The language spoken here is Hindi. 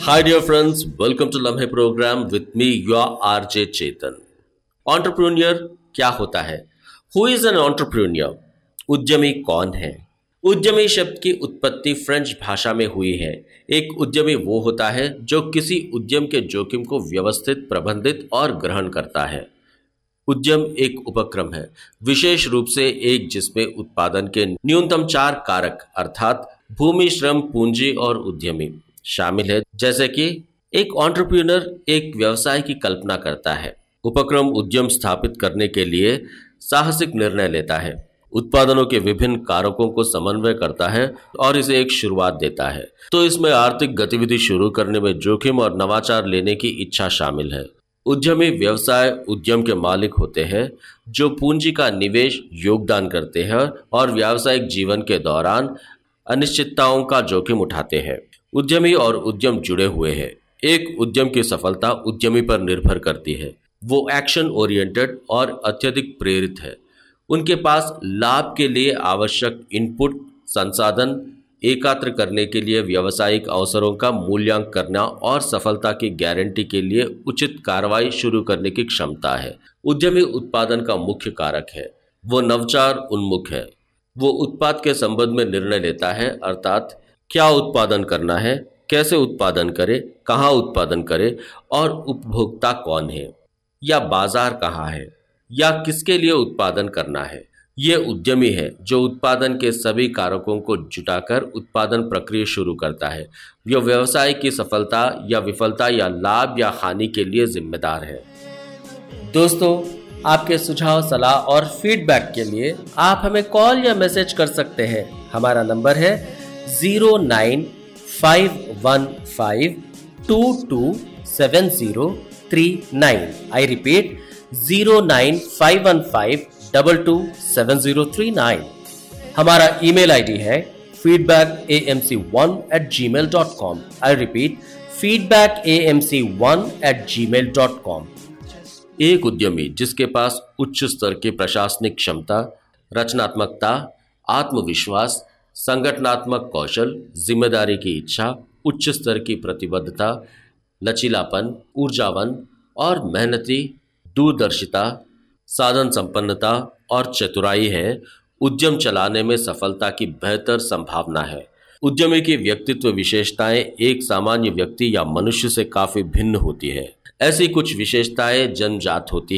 Hi dear friends, welcome to लम्हे programme with me your RJ Chetan. Entrepreneur क्या होता है? Who is an entrepreneur? उद्यमी कौन है? उद्यमी शब्द की उत्पत्ति फ्रेंच भाषा में हुई है। एक उद्यमी वो होता है जो किसी उद्यम के जोखिम को व्यवस्थित, प्रबंधित और ग्रहण करता है। उद्यम एक उपक्रम है, विशेष रूप से एक जिसमें उत्पादन के न्यूनतम 4 कारक अर्थात भूमि, श्रम, पूंजी और उद्यमी शामिल है। जैसे कि एक एंटरप्रेन्योर एक व्यवसाय की कल्पना करता है। उपक्रम उद्यम स्थापित करने के लिए साहसिक निर्णय लेता है, उत्पादनों के विभिन्न कारकों को समन्वय करता है और इसे एक शुरुआत देता है। तो इसमें आर्थिक गतिविधि शुरू करने में जोखिम और नवाचार लेने की इच्छा शामिल है। उद्यमी व्यवसाय उद्यम के मालिक होते हैं जो पूंजी का निवेश, योगदान करते हैं और व्यावसायिक जीवन के दौरान अनिश्चितताओं का जोखिम उठाते हैं। उद्यमी और उद्यम जुड़े हुए हैं। एक उद्यम की सफलता उद्यमी पर निर्भर करती है। वो एक्शन ओरिएंटेड और अत्यधिक प्रेरित है। उनके पास लाभ के लिए आवश्यक इनपुट, संसाधन एकत्र करने के लिए व्यावसायिक अवसरों का मूल्यांकन करना और सफलता की गारंटी के लिए उचित कार्रवाई शुरू करने की क्षमता है। उद्यमी उत्पादन का मुख्य कारक है। वो नवाचार उन्मुख है। वो उत्पाद के संबंध में निर्णय लेता है, अर्थात क्या उत्पादन करना है, कैसे उत्पादन करे, कहाँ उत्पादन करे और उपभोक्ता कौन है या बाजार कहाँ है या किसके लिए उत्पादन करना है। ये उद्यमी है जो उत्पादन के सभी कारकों को जुटाकर उत्पादन प्रक्रिया शुरू करता है। यह व्यवसाय की सफलता या विफलता या लाभ या हानि के लिए जिम्मेदार है। दोस्तों, आपके सुझाव, सलाह और फीडबैक के लिए आप हमें कॉल या मैसेज कर सकते हैं। हमारा नंबर है 09515227039। I repeat 09515227039। हमारा ईमेल आईडी है feedbackamc1@gmail.com। I repeat feedbackamc1@gmail.com। एक उद्यमी जिसके पास उच्च स्तर की प्रशासनिक क्षमता, रचनात्मकता, आत्मविश्वास, संगठनात्मक कौशल, जिम्मेदारी की इच्छा, उच्च स्तर की प्रतिबद्धता, लचीलापन, ऊर्जावान और मेहनती, दूरदर्शिता, साधन संपन्नता और चतुराई है, उद्यम चलाने में सफलता की बेहतर संभावना है। उद्यमी की व्यक्तित्व विशेषताएं एक सामान्य व्यक्ति या मनुष्य से काफी भिन्न होती है। ऐसी कुछ विशेषताएं जन्मजात होती